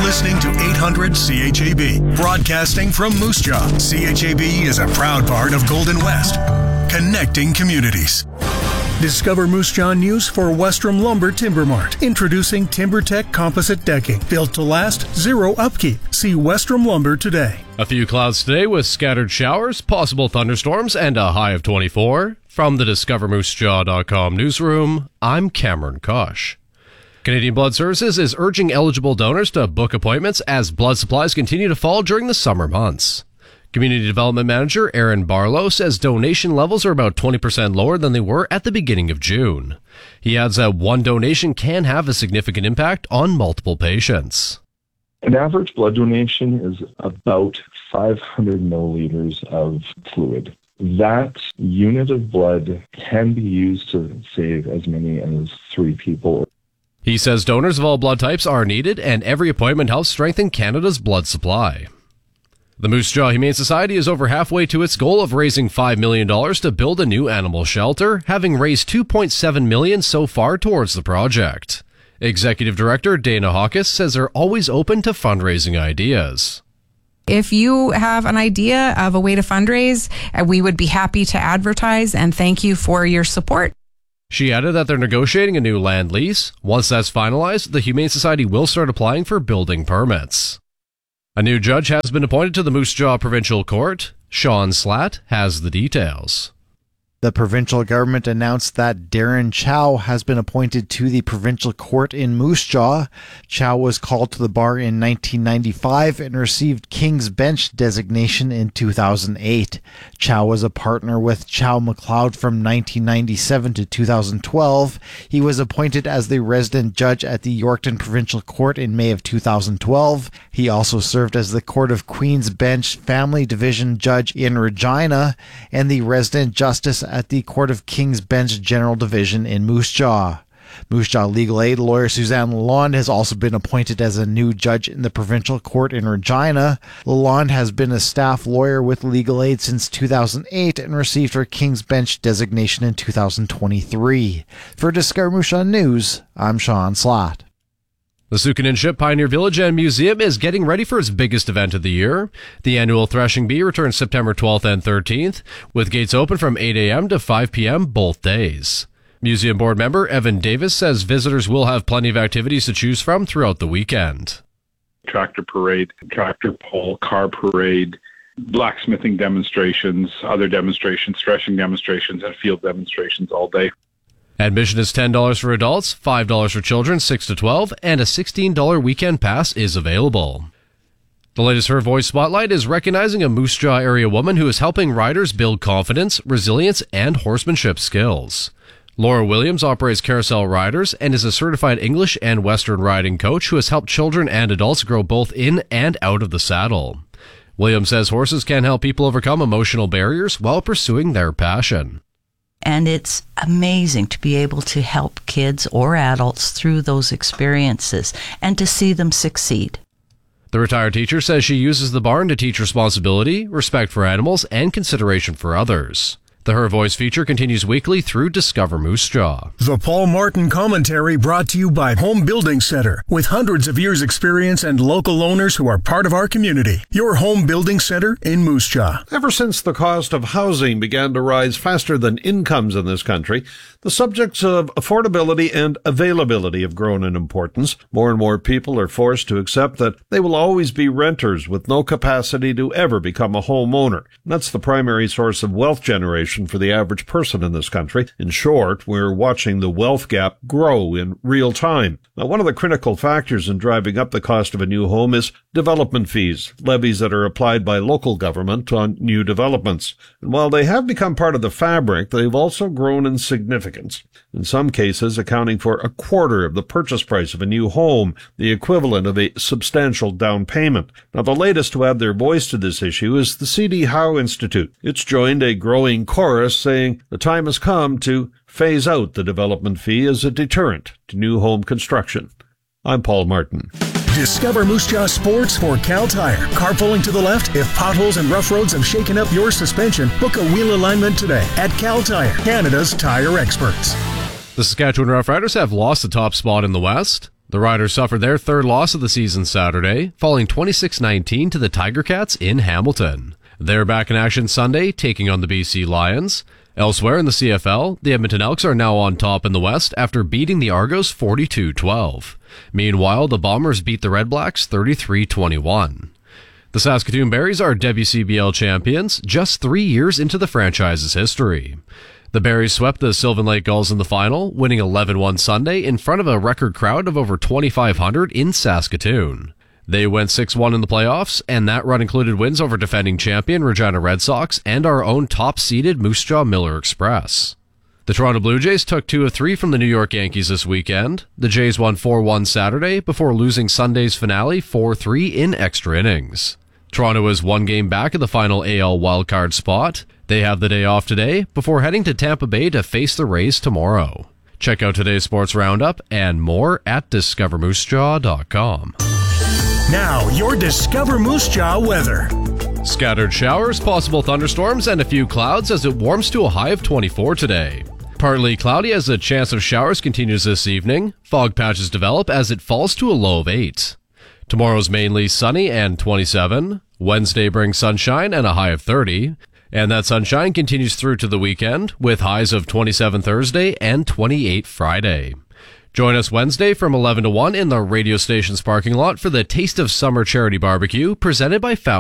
listening to 800 CHAB, broadcasting from Moose Jaw. CHAB is a proud part of Golden West, connecting communities. Discover Moose Jaw news for Westrom Lumber Timber Mart. Introducing TimberTech Composite Decking. Built to last, zero upkeep. See Westrom Lumber today. A few clouds today with scattered showers, possible thunderstorms, and a high of 24. From the DiscoverMooseJaw.com newsroom, I'm Cameron Kosh. Canadian Blood Services is urging eligible donors to book appointments as blood supplies continue to fall during the summer months. Community Development Manager Aaron Barlow says donation levels are about 20% lower than they were at the beginning of June. He adds that one donation can have a significant impact on multiple patients. An average blood donation is about 500 milliliters of fluid. That unit of blood can be used to save as many as 3 people. He says donors of all blood types are needed, and every appointment helps strengthen Canada's blood supply. The Moose Jaw Humane Society is over halfway to its goal of raising $5 million to build a new animal shelter, having raised $2.7 million so far towards the project. Executive Director Dana Hawkes says they're always open to fundraising ideas. If you have an idea of a way to fundraise, we would be happy to advertise, and thank you for your support. She added that they're negotiating a new land lease. Once that's finalized, the Humane Society will start applying for building permits. A new judge has been appointed to the Moose Jaw Provincial Court. Sean Slatt has the details. The provincial government announced that Darren Chow has been appointed to the provincial court in Moose Jaw. Chow was called to the bar in 1995 and received King's Bench designation in 2008. Chow was a partner with Chow McLeod from 1997 to 2012. He was appointed as the resident judge at the Yorkton Provincial Court in May of 2012. He also served as the Court of Queen's Bench Family Division judge in Regina and the resident justice at the Court of King's Bench General Division in Moose Jaw. Moose Jaw Legal Aid lawyer Suzanne Lalonde has also been appointed as a new judge in the Provincial Court in Regina. Lalonde has been a staff lawyer with Legal Aid since 2008 and received her King's Bench designation in 2023. For Discover Moose Jaw News, I'm Sean Slatt. The Sukanin Ship Pioneer Village and Museum is getting ready for its biggest event of the year. The annual Threshing Bee returns September 12th and 13th, with gates open from 8 a.m. to 5 p.m. both days. Museum board member Evan Davis says visitors will have plenty of activities to choose from throughout the weekend. Tractor parade, tractor pull, car parade, blacksmithing demonstrations, other demonstrations, threshing demonstrations, and field demonstrations all day. Admission is $10 for adults, $5 for children 6 to 12, and a $16 weekend pass is available. The latest Her Voice Spotlight is recognizing a Moose Jaw area woman who is helping riders build confidence, resilience, and horsemanship skills. Laura Williams operates Carousel Riders and is a certified English and Western riding coach who has helped children and adults grow both in and out of the saddle. Williams says horses can help people overcome emotional barriers while pursuing their passion. And it's amazing to be able to help kids or adults through those experiences and to see them succeed. The retired teacher says she uses the barn to teach responsibility, respect for animals, and consideration for others. The Her Voice feature continues weekly through Discover Moose Jaw. The Paul Martin Commentary brought to you by Home Building Center. With hundreds of years' experience and local owners who are part of our community. Your home building center in Moose Jaw. Ever since the cost of housing began to rise faster than incomes in this country, the subjects of affordability and availability have grown in importance. More and more people are forced to accept that they will always be renters with no capacity to ever become a homeowner. That's the primary source of wealth generation for the average person in this country. In short, we're watching the wealth gap grow in real time. Now, one of the critical factors in driving up the cost of a new home is development fees, levies that are applied by local government on new developments. And while they have become part of the fabric, they've also grown in significance, in some cases accounting for a quarter of the purchase price of a new home, the equivalent of a substantial down payment. Now, the latest to add their voice to this issue is the C.D. Howe Institute. It's joined a growing chorus saying the time has come to phase out the development fee as a deterrent to new home construction. I'm Paul Martin. Discover Moose Jaw Sports for Cal Tire. Carpooling to the left? If potholes and rough roads have shaken up your suspension, book a wheel alignment today at Cal Tire, Canada's tire experts. The Saskatchewan Roughriders have lost the top spot in the West. The Riders suffered their third loss of the season Saturday, falling 26-19 to the Tiger Cats in Hamilton. They're back in action Sunday, taking on the BC Lions. Elsewhere in the CFL, the Edmonton Elks are now on top in the West after beating the Argos 42-12. Meanwhile, the Bombers beat the Red Blacks 33-21. The Saskatoon Berries are WCBL champions just 3 years into the franchise's history. The Berries swept the Sylvan Lake Gulls in the final, winning 11-1 Sunday in front of a record crowd of over 2,500 in Saskatoon. They went 6-1 in the playoffs, and that run included wins over defending champion Regina Red Sox and our own top-seeded Moose Jaw Miller Express. The Toronto Blue Jays took 2 of 3 from the New York Yankees this weekend. The Jays won 4-1 Saturday before losing Sunday's finale 4-3 in extra innings. Toronto is 1 game back in the final AL wildcard spot. They have the day off today before heading to Tampa Bay to face the Rays tomorrow. Check out today's sports roundup and more at discovermoosejaw.com. Now, your Discover Moose Jaw weather. Scattered showers, possible thunderstorms, and a few clouds as it warms to a high of 24 today. Partly cloudy as the chance of showers continues this evening. Fog patches develop as it falls to a low of 8. Tomorrow's mainly sunny and 27. Wednesday brings sunshine and a high of 30. And that sunshine continues through to the weekend with highs of 27 Thursday and 28 Friday. Join us Wednesday from 11 to 1 in the radio station's parking lot for the Taste of Summer Charity Barbecue presented by Fountain.